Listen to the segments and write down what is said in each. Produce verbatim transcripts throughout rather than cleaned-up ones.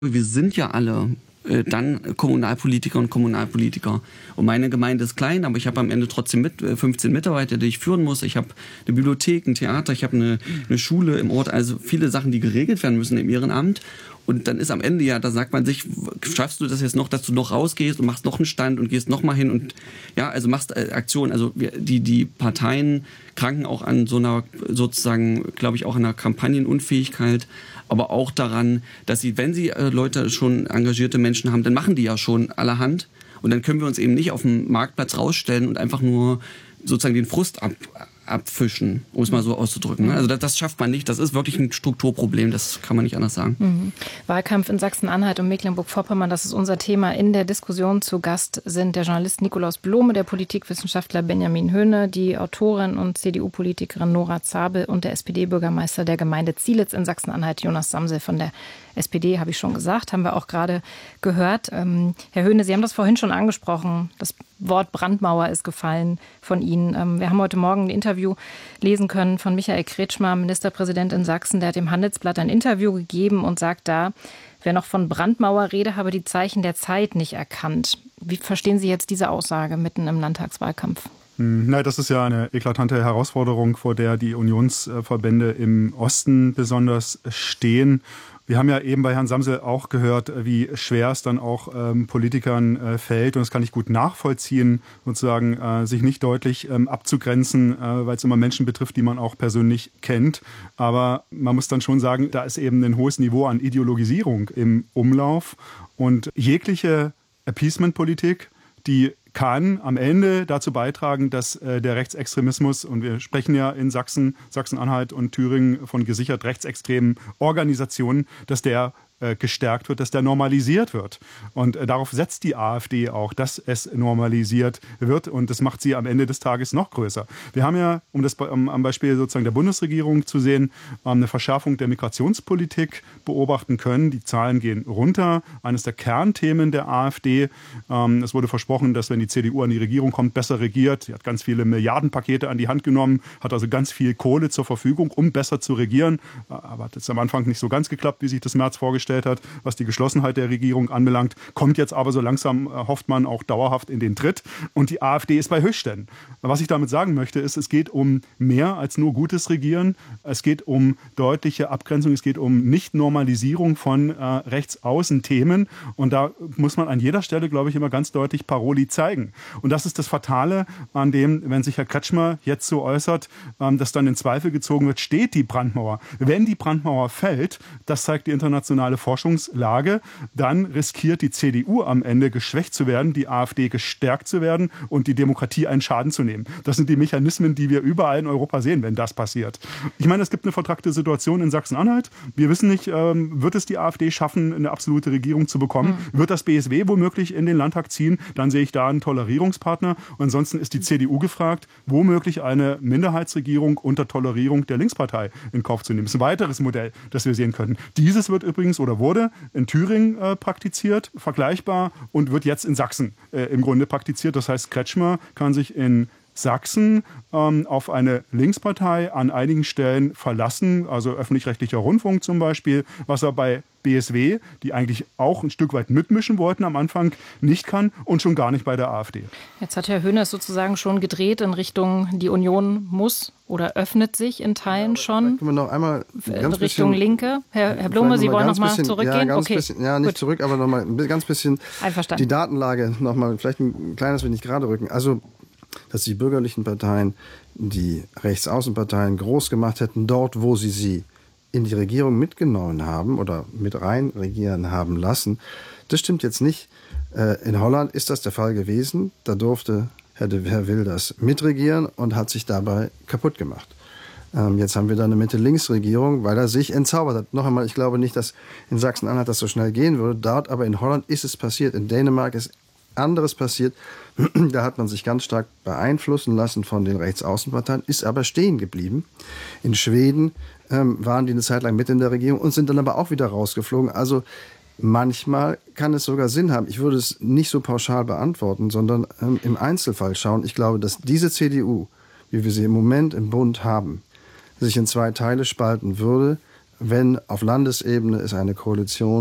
Wir sind ja alle äh, dann Kommunalpolitiker und Kommunalpolitiker. Und meine Gemeinde ist klein, aber ich habe am Ende trotzdem mit, äh, fünfzehn Mitarbeiter, die ich führen muss. Ich habe eine Bibliothek, ein Theater, ich habe eine, eine Schule im Ort. Also viele Sachen, die geregelt werden müssen im Ehrenamt. Und dann ist am Ende ja, da sagt man sich, schaffst du das jetzt noch, dass du noch rausgehst und machst noch einen Stand und gehst noch mal hin und ja, also machst äh, Aktionen. Also wir, die, die Parteien kranken auch an so einer, sozusagen, glaube ich, auch an einer Kampagnenunfähigkeit, aber auch daran, dass sie, wenn sie äh, Leute schon engagierte Menschen haben, dann machen die ja schon allerhand. Und dann können wir uns eben nicht auf dem Marktplatz rausstellen und einfach nur sozusagen den Frust ab, abfischen, um es mal so auszudrücken. Also das, das schafft man nicht. Das ist wirklich ein Strukturproblem. Das kann man nicht anders sagen. Mhm. Wahlkampf in Sachsen-Anhalt und Mecklenburg-Vorpommern, das ist unser Thema. In der Diskussion zu Gast sind der Journalist Nikolaus Blome, der Politikwissenschaftler Benjamin Höhne, die Autorin und C D U-Politikerin Nora Zabel und der S P D-Bürgermeister der Gemeinde Zielitz in Sachsen-Anhalt, Jonas Samsel von der S P D, habe ich schon gesagt, haben wir auch gerade gehört. Ähm, Herr Höhne, Sie haben das vorhin schon angesprochen. Das Wort Brandmauer ist gefallen von Ihnen. Ähm, wir haben heute Morgen ein Interview lesen können von Michael Kretschmer, Ministerpräsident in Sachsen. Der hat dem Handelsblatt ein Interview gegeben und sagt da, wer noch von Brandmauer rede, habe die Zeichen der Zeit nicht erkannt. Wie verstehen Sie jetzt diese Aussage mitten im Landtagswahlkampf? Nein, das ist ja eine eklatante Herausforderung, vor der die Unionsverbände im Osten besonders stehen. Wir haben ja eben bei Herrn Samsel auch gehört, wie schwer es dann auch ähm, Politikern äh, fällt. Und das kann ich gut nachvollziehen, sozusagen äh, sich nicht deutlich ähm, abzugrenzen, äh, weil es immer Menschen betrifft, die man auch persönlich kennt. Aber man muss dann schon sagen, da ist eben ein hohes Niveau an Ideologisierung im Umlauf. Und jegliche Appeasement-Politik, die kann am Ende dazu beitragen, dass äh, der Rechtsextremismus, und wir sprechen ja in Sachsen, Sachsen-Anhalt und Thüringen von gesichert rechtsextremen Organisationen, dass der äh, gestärkt wird, dass der normalisiert wird. Und äh, darauf setzt die AfD auch, dass es normalisiert wird, und das macht sie am Ende des Tages noch größer. Wir haben ja, um das um, am Beispiel sozusagen der Bundesregierung zu sehen, ähm, eine Verschärfung der Migrationspolitik beobachten können. Die Zahlen gehen runter. Eines der Kernthemen der AfD, ähm, es wurde versprochen, dass wenn die C D U an die Regierung kommt, besser regiert. Sie hat ganz viele Milliardenpakete an die Hand genommen, hat also ganz viel Kohle zur Verfügung, um besser zu regieren. Aber hat jetzt am Anfang nicht so ganz geklappt, wie sich das Merz vorgestellt hat, was die Geschlossenheit der Regierung anbelangt. Kommt jetzt aber so langsam, hofft man, auch dauerhaft in den Tritt. Und die AfD ist bei Höchstständen. Was ich damit sagen möchte, ist, es geht um mehr als nur gutes Regieren. Es geht um deutliche Abgrenzung. Es geht um Nicht-Normalisierung von äh, Rechtsaußen-Themen. Und da muss man an jeder Stelle, glaube ich, immer ganz deutlich Paroli zeigen. Und das ist das Fatale an dem, wenn sich Herr Kretschmer jetzt so äußert, ähm, dass dann in Zweifel gezogen wird, steht die Brandmauer. Wenn die Brandmauer fällt, das zeigt die internationale Forschungslage, dann riskiert die C D U am Ende geschwächt zu werden, die AfD gestärkt zu werden und die Demokratie einen Schaden zu nehmen. Das sind die Mechanismen, die wir überall in Europa sehen, wenn das passiert. Ich meine, es gibt eine vertrackte Situation in Sachsen-Anhalt. Wir wissen nicht, ähm, wird es die AfD schaffen, eine absolute Regierung zu bekommen? Mhm. Wird das B S W womöglich in den Landtag ziehen? Dann sehe ich da einen Tolerierungspartner. Und ansonsten ist die C D U gefragt, womöglich eine Minderheitsregierung unter Tolerierung der Linkspartei in Kauf zu nehmen. Das ist ein weiteres Modell, das wir sehen können. Dieses wird übrigens oder wurde in Thüringen äh, praktiziert, vergleichbar, und wird jetzt in Sachsen äh, im Grunde praktiziert. Das heißt, Kretschmer kann sich in Sachsen ähm, auf eine Linkspartei an einigen Stellen verlassen, also öffentlich-rechtlicher Rundfunk zum Beispiel, was er bei B S W, die eigentlich auch ein Stück weit mitmischen wollten am Anfang, nicht kann, und schon gar nicht bei der AfD. Jetzt hat Herr Höhne es sozusagen schon gedreht in Richtung, die Union muss oder öffnet sich in Teilen ja, schon. Können wir noch einmal in Richtung bisschen, Linke. Herr, Herr Blume, Sie wollen noch mal bisschen, zurückgehen? Ja, ganz okay. bisschen, ja, nicht Gut. zurück, aber noch mal ein ganz bisschen Einverstanden. Die Datenlage noch mal vielleicht ein kleines wenig gerade rücken. Also, dass die bürgerlichen Parteien die Rechtsaußenparteien groß gemacht hätten, dort, wo sie sie in die Regierung mitgenommen haben oder mit rein regieren haben lassen. Das stimmt jetzt nicht. In Holland ist das der Fall gewesen. Da durfte Herr de Herr Wilders mitregieren und hat sich dabei kaputt gemacht. Jetzt haben wir da eine Mitte-Links-Regierung, weil er sich entzaubert hat. Noch einmal, ich glaube nicht, dass in Sachsen-Anhalt das so schnell gehen würde. Dort aber in Holland ist es passiert. In Dänemark ist anderes passiert. Da hat man sich ganz stark beeinflussen lassen von den Rechtsaußenparteien, ist aber stehen geblieben. In Schweden ähm, waren die eine Zeit lang mit in der Regierung und sind dann aber auch wieder rausgeflogen. Also manchmal kann es sogar Sinn haben. Ich würde es nicht so pauschal beantworten, sondern ähm, im Einzelfall schauen. Ich glaube, dass diese C D U, wie wir sie im Moment im Bund haben, sich in zwei Teile spalten würde, wenn auf Landesebene es eine Koalition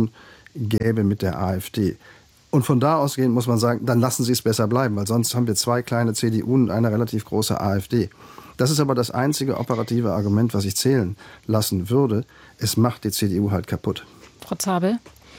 gäbe mit der AfD. Und von da ausgehend muss man sagen, dann lassen Sie es besser bleiben, weil sonst haben wir zwei kleine C D U und eine relativ große AfD. Das ist aber das einzige operative Argument, was ich zählen lassen würde. Es macht die C D U halt kaputt. Frau Zabel?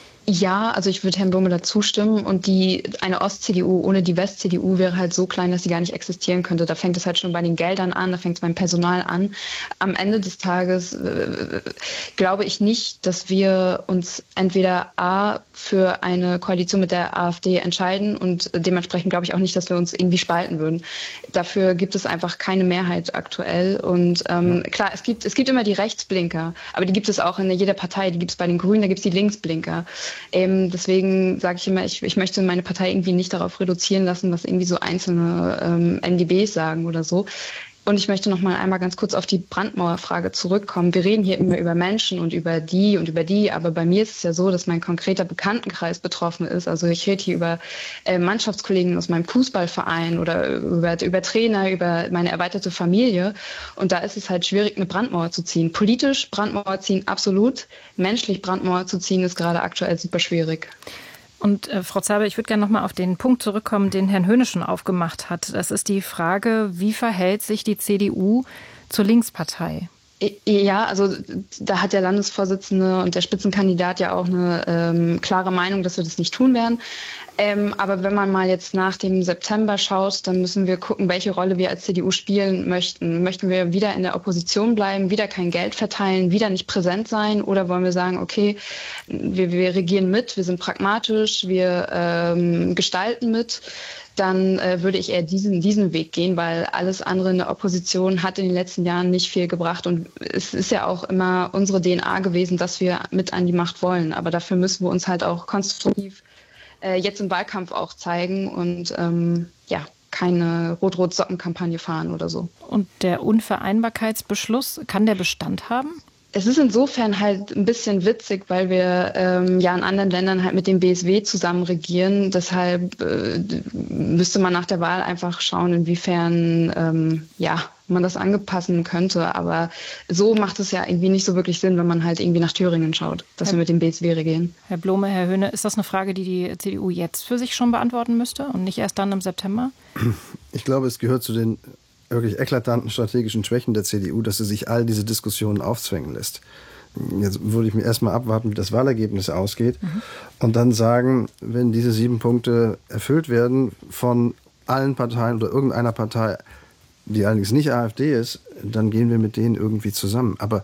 Ja, also ich würde Herrn Blume da zustimmen und die, eine Ost-C D U ohne die West-C D U wäre halt so klein, dass sie gar nicht existieren könnte. Da fängt es halt schon bei den Geldern an, da fängt es beim Personal an. Am Ende des Tages äh, glaube ich nicht, dass wir uns entweder A für eine Koalition mit der AfD entscheiden und dementsprechend glaube ich auch nicht, dass wir uns irgendwie spalten würden. Dafür gibt es einfach keine Mehrheit aktuell und ähm, klar, es gibt, es gibt immer die Rechtsblinker, aber die gibt es auch in jeder Partei, die gibt es bei den Grünen, da gibt es die Linksblinker. Ähm, deswegen sage ich immer, ich, ich möchte meine Partei irgendwie nicht darauf reduzieren lassen, was irgendwie so einzelne ähm, M G Bs sagen oder so. Und ich möchte noch mal einmal ganz kurz auf die Brandmauerfrage zurückkommen. Wir reden hier immer über Menschen und über die und über die, aber bei mir ist es ja so, dass mein konkreter Bekanntenkreis betroffen ist. Also ich rede hier über äh, Mannschaftskollegen aus meinem Fußballverein oder über, über Trainer, über meine erweiterte Familie. Und da ist es halt schwierig, eine Brandmauer zu ziehen. Politisch Brandmauer ziehen, absolut. Menschlich Brandmauer zu ziehen, ist gerade aktuell super schwierig. Und äh, Frau Zabel, ich würde gerne noch mal auf den Punkt zurückkommen, den Herrn Höhne schon aufgemacht hat. Das ist die Frage, wie verhält sich die C D U zur Linkspartei? Ja, also da hat der Landesvorsitzende und der Spitzenkandidat ja auch eine ähm, klare Meinung, dass wir das nicht tun werden. Ähm, aber wenn man mal jetzt nach dem September schaut, dann müssen wir gucken, welche Rolle wir als C D U spielen möchten. Möchten wir wieder in der Opposition bleiben, wieder kein Geld verteilen, wieder nicht präsent sein? Oder wollen wir sagen, okay, wir, wir regieren mit, wir sind pragmatisch, wir ähm, gestalten mit? Dann äh, würde ich eher diesen, diesen Weg gehen, weil alles andere in der Opposition hat in den letzten Jahren nicht viel gebracht. Und es ist ja auch immer unsere D N A gewesen, dass wir mit an die Macht wollen. Aber dafür müssen wir uns halt auch konstruktiv äh, jetzt im Wahlkampf auch zeigen und ähm, ja, keine Rot-Rot-Socken-Kampagne fahren oder so. Und der Unvereinbarkeitsbeschluss, kann der Bestand haben? Es ist insofern halt ein bisschen witzig, weil wir ähm, ja in anderen Ländern halt mit dem B S W zusammen regieren. Deshalb äh, müsste man nach der Wahl einfach schauen, inwiefern ähm, ja, man das anpassen könnte. Aber so macht es ja irgendwie nicht so wirklich Sinn, wenn man halt irgendwie nach Thüringen schaut, dass Herr, wir mit dem B S W regieren. Herr Blume, Herr Höhne, ist das eine Frage, die die C D U jetzt für sich schon beantworten müsste und nicht erst dann im September? Ich glaube, es gehört zu den wirklich eklatanten strategischen Schwächen der C D U, dass sie sich all diese Diskussionen aufzwängen lässt. Jetzt würde ich mir erstmal abwarten, wie das Wahlergebnis ausgeht mhm. und dann sagen, wenn diese sieben Punkte erfüllt werden von allen Parteien oder irgendeiner Partei, die allerdings nicht AfD ist, dann gehen wir mit denen irgendwie zusammen. Aber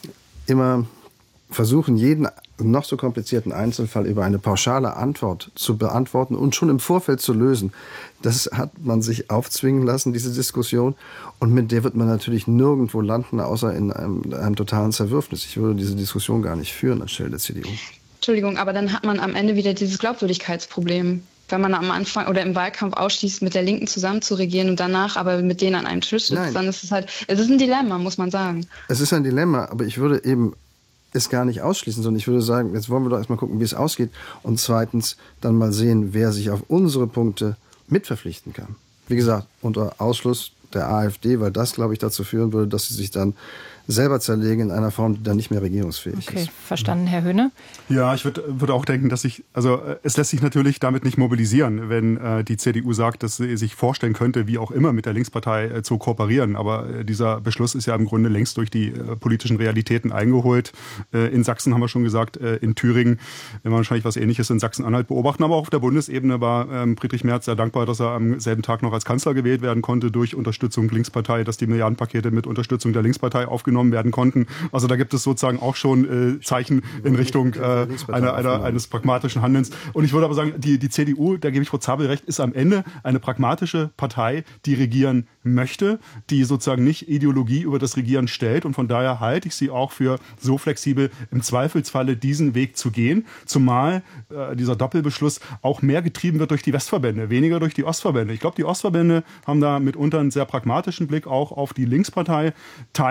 immer versuchen, jeden noch so komplizierten Einzelfall über eine pauschale Antwort zu beantworten und schon im Vorfeld zu lösen. Das hat man sich aufzwingen lassen, diese Diskussion. Und mit der wird man natürlich nirgendwo landen, außer in einem, einem totalen Zerwürfnis. Ich würde diese Diskussion gar nicht führen anstelle der C D U. Entschuldigung, aber dann hat man am Ende wieder dieses Glaubwürdigkeitsproblem. Wenn man am Anfang oder im Wahlkampf ausschließt, mit der Linken zusammen zu regieren und danach aber mit denen an einem Tisch sitzt, Nein. dann ist es halt, es ist ein Dilemma, muss man sagen. Es ist ein Dilemma, aber ich würde eben es gar nicht ausschließen, sondern ich würde sagen, jetzt wollen wir doch erstmal gucken, wie es ausgeht und zweitens dann mal sehen, wer sich auf unsere Punkte mitverpflichten kann. Wie gesagt, unter Ausschluss der AfD, weil das, glaube ich, dazu führen würde, dass sie sich dann selber zerlegen in einer Form, die dann nicht mehr regierungsfähig okay, ist. Okay, verstanden, Herr Höhne. Ja, ich würde würd auch denken, dass ich, also es lässt sich natürlich damit nicht mobilisieren, wenn äh, die C D U sagt, dass sie sich vorstellen könnte, wie auch immer mit der Linkspartei äh, zu kooperieren. Aber äh, dieser Beschluss ist ja im Grunde längst durch die äh, politischen Realitäten eingeholt. Äh, in Sachsen haben wir schon gesagt, äh, in Thüringen werden wir wahrscheinlich was Ähnliches in Sachsen-Anhalt beobachten. Aber auch auf der Bundesebene war ähm, Friedrich Merz sehr dankbar, dass er am selben Tag noch als Kanzler gewählt werden konnte durch Unterstützung der Linkspartei, dass die Milliardenpakete mit Unterstützung der Linkspartei aufgenommen werden konnten. Also da gibt es sozusagen auch schon äh, Zeichen in Richtung äh, einer, einer, eines pragmatischen Handelns. Und ich würde aber sagen, die, die C D U, da gebe ich Frau Zabel recht, ist am Ende eine pragmatische Partei, die regieren möchte, die sozusagen nicht Ideologie über das Regieren stellt. Und von daher halte ich sie auch für so flexibel, im Zweifelsfalle diesen Weg zu gehen. Zumal äh, dieser Doppelbeschluss auch mehr getrieben wird durch die Westverbände, weniger durch die Ostverbände. Ich glaube, die Ostverbände haben da mitunter einen sehr pragmatischen Blick auch auf die Linkspartei. Teilweise, wenn man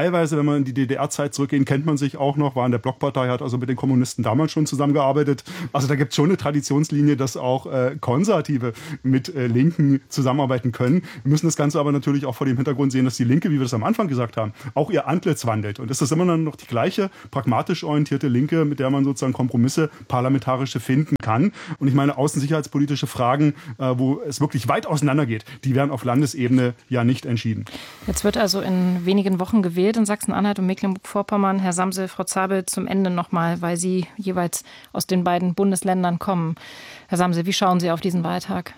wir in die D D R-Zeit zurückgehen, kennt man sich auch noch, war in der Blockpartei, hat also mit den Kommunisten damals schon zusammengearbeitet. Also da gibt es schon eine Traditionslinie, dass auch äh, Konservative mit äh, Linken zusammenarbeiten können. Wir müssen das Ganze aber natürlich auch vor dem Hintergrund sehen, dass die Linke, wie wir das am Anfang gesagt haben, auch ihr Antlitz wandelt. Und ist das immer noch die gleiche pragmatisch orientierte Linke, mit der man sozusagen Kompromisse parlamentarische finden kann. Und ich meine, außensicherheitspolitische Fragen, äh, wo es wirklich weit auseinandergeht, die werden auf Landesebene ja nicht entschieden. Jetzt wird also in wenigen Wochen gewählt in Sachsen-Anhalt und Mecklenburg-Vorpommern. Herr Samsel, Frau Zabel, zum Ende nochmal, weil Sie jeweils aus den beiden Bundesländern kommen. Herr Samsel, wie schauen Sie auf diesen Wahltag?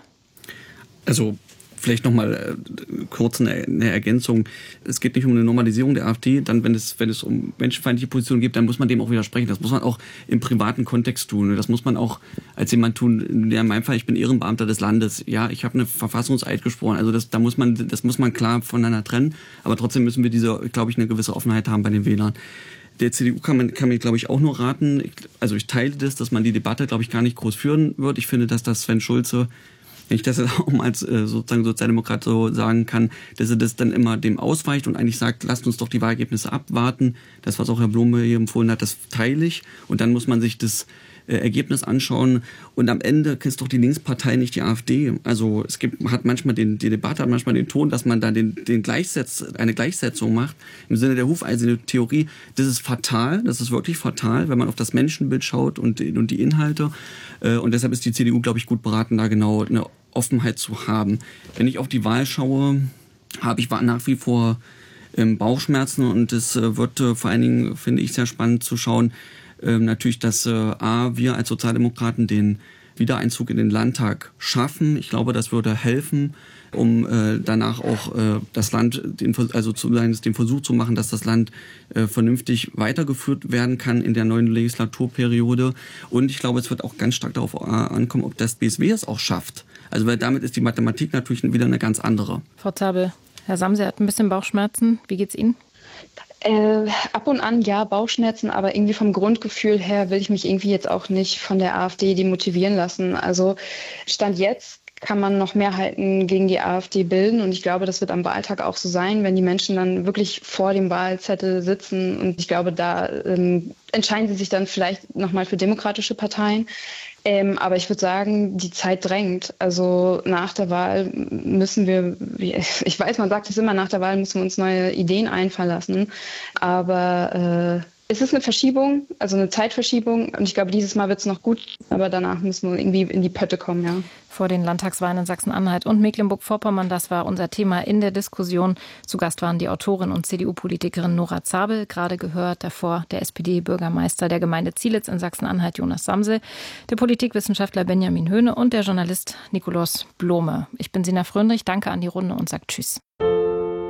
Also vielleicht nochmal äh, kurz eine, eine Ergänzung. Es geht nicht um eine Normalisierung der AfD. Dann, wenn es, wenn es um menschenfeindliche Positionen geht, dann muss man dem auch widersprechen. Das muss man auch im privaten Kontext tun. Das muss man auch als jemand tun, der in meinem Fall, ich bin Ehrenbeamter des Landes. Ja, ich habe eine Verfassungseid gesprochen. Also das, da muss man, das muss man klar voneinander trennen. Aber trotzdem müssen wir diese, glaube ich, eine gewisse Offenheit haben bei den Wählern. Der C D U kann man, kann mir, glaube ich, auch nur raten. Ich, also ich teile das, dass man die Debatte, glaube ich, gar nicht groß führen wird. Ich finde, dass das Sven Schulze, wenn ich das auch mal als äh, sozusagen Sozialdemokrat so sagen kann, dass er das dann immer dem ausweicht und eigentlich sagt, lasst uns doch die Wahlergebnisse abwarten. Das, was auch Herr Blome hier empfohlen hat, das teile ich. Und dann muss man sich das äh, Ergebnis anschauen. Und am Ende ist doch die Linkspartei nicht die AfD. Also es gibt, hat manchmal den, die Debatte hat manchmal den Ton, dass man da den, den Gleichsetz, eine Gleichsetzung macht. Im Sinne der Hufeisen-Theorie. Das ist fatal. Das ist wirklich fatal, wenn man auf das Menschenbild schaut und, und die Inhalte. Äh, und deshalb ist die C D U, glaube ich, gut beraten, da genau eine Offenheit zu haben. Wenn ich auf die Wahl schaue, habe ich nach wie vor ähm, Bauchschmerzen und es äh, wird äh, vor allen Dingen, finde ich, sehr spannend zu schauen, äh, natürlich, dass äh, A, wir als Sozialdemokraten den Wiedereinzug in den Landtag schaffen. Ich glaube, das würde helfen, um äh, danach auch äh, das Land, den, also zu, den Versuch zu machen, dass das Land äh, vernünftig weitergeführt werden kann in der neuen Legislaturperiode. Und ich glaube, es wird auch ganz stark darauf ankommen, ob das B S W es auch schafft. Also weil damit ist die Mathematik natürlich wieder eine ganz andere. Frau Zabel, Herr Samsel hat ein bisschen Bauchschmerzen. Wie geht's Ihnen? Äh, ab und an ja, Bauchschmerzen, aber irgendwie vom Grundgefühl her will ich mich irgendwie jetzt auch nicht von der AfD demotivieren lassen. Also Stand jetzt kann man noch Mehrheiten gegen die AfD bilden. Und ich glaube, das wird am Wahltag auch so sein, wenn die Menschen dann wirklich vor dem Wahlzettel sitzen. Und ich glaube, da ähm, entscheiden sie sich dann vielleicht nochmal für demokratische Parteien. Ähm, aber ich würde sagen, die Zeit drängt. Also nach der Wahl müssen wir, ich weiß, man sagt es immer, nach der Wahl müssen wir uns neue Ideen einfallen lassen. Aber äh, es ist eine Verschiebung, also eine Zeitverschiebung. Und ich glaube, dieses Mal wird es noch gut. Aber danach müssen wir irgendwie in die Pötte kommen, ja. Vor den Landtagswahlen in Sachsen-Anhalt und Mecklenburg-Vorpommern, das war unser Thema in der Diskussion. Zu Gast waren die Autorin und C D U-Politikerin Nora Zabel, gerade gehört, davor der S P D-Bürgermeister der Gemeinde Zielitz in Sachsen-Anhalt, Jonas Samsel, der Politikwissenschaftler Benjamin Höhne und der Journalist Nikolaus Blome. Ich bin Sina Fröndrich, danke an die Runde und sage Tschüss.